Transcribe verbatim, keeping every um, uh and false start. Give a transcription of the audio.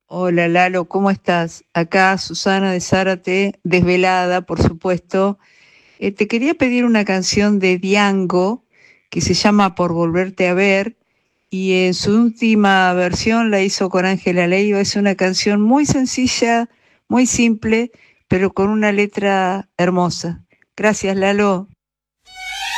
Hola Lalo, ¿cómo estás? Acá Susana de Zárate, desvelada, por supuesto. Eh, te quería pedir una canción de Diango que se llama Por Volverte a Ver y en su última versión la hizo con Ángela Leiva. Es una canción muy sencilla, muy simple, pero con una letra hermosa. Gracias, Lalo.